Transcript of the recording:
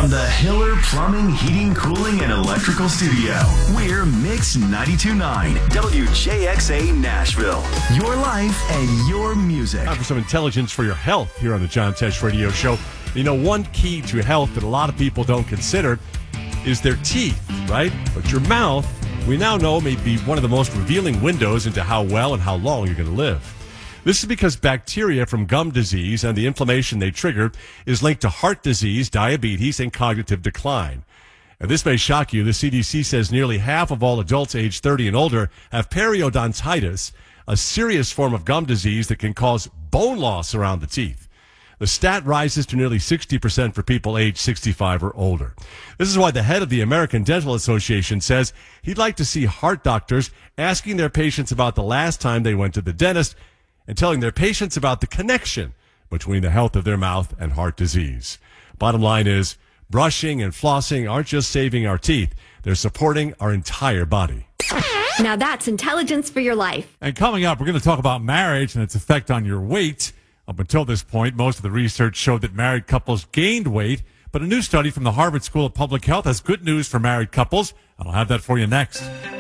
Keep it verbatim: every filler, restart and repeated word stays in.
From the Hiller Plumbing, Heating, Cooling, and Electrical Studio, we're Mix ninety-two point nine, W J X A Nashville. Your life and your music. Time for some intelligence for your health here on the John Tesh Radio Show. You know, one key to health that a lot of people don't consider is their teeth, right? But your mouth, we now know, may be one of the most revealing windows into how well and how long you're going to live. This is because bacteria from gum disease and the inflammation they trigger is linked to heart disease, diabetes, and cognitive decline. And this may shock you. The C D C says nearly half of all adults age thirty and older have periodontitis, a serious form of gum disease that can cause bone loss around the teeth. The stat rises to nearly sixty percent for people age sixty-five or older. This is why the head of the American Dental Association says he'd like to see heart doctors asking their patients about the last time they went to the dentist and telling their patients about the connection between the health of their mouth and heart disease. Bottom line is, brushing and flossing aren't just saving our teeth, they're supporting our entire body. Now that's intelligence for your life. And coming up, we're going to talk about marriage and its effect on your weight. Up until this point, most of the research showed that married couples gained weight, but a new study from the Harvard School of Public Health has good news for married couples. I'll have that for you next.